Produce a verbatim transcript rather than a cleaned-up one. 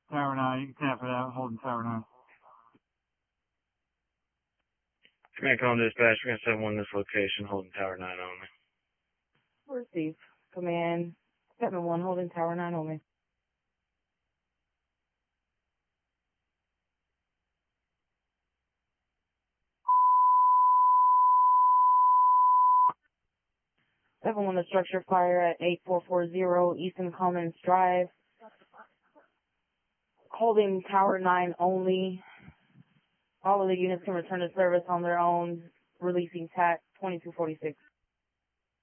Tower nine, you can tap it out, holding Tower nine. Command Call Dispatch, we're going to send one this location, holding Tower nine only. Receive. Command seven one, holding Tower nine only. seven one, a structure fire at eight four four zero Eastern Commons Drive. Holding Tower nine only. All of the units can return to service on their own, releasing T A C twenty-two forty-six.